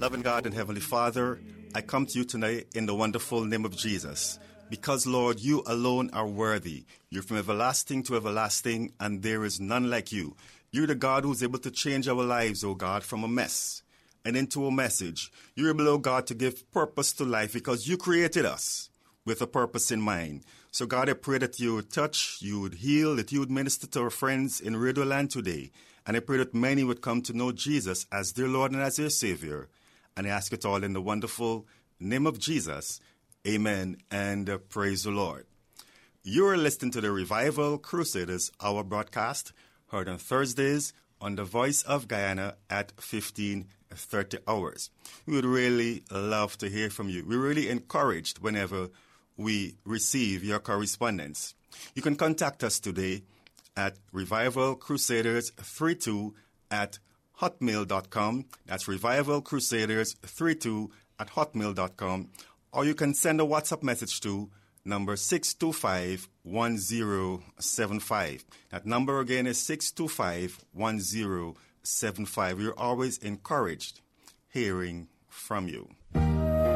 Loving God and Heavenly Father, I come to you tonight in the wonderful name of Jesus. Because, Lord, you alone are worthy. You're from everlasting to everlasting, and there is none like you. You're the God who's able to change our lives, O God, from a mess and into a message. You're able, O God, to give purpose to life because you created us with a purpose in mind. So, God, I pray that you would touch, you would heal, that you would minister to our friends in Radio Land today. And I pray that many would come to know Jesus as their Lord and as their Savior. And I ask it all in the wonderful name of Jesus. Amen and praise the Lord. You are listening to the Revival Crusaders Hour broadcast, heard on Thursdays on the Voice of Guyana at 15:30 hours. We would really love to hear from you. We're really encouraged whenever we receive your correspondence. You can contact us today at revivalcrusaders32 at hotmail.com. That's revivalcrusaders32 at hotmail.com. Or you can send a WhatsApp message to number 625-1075. That number again is 625-1075. We're always encouraged hearing from you.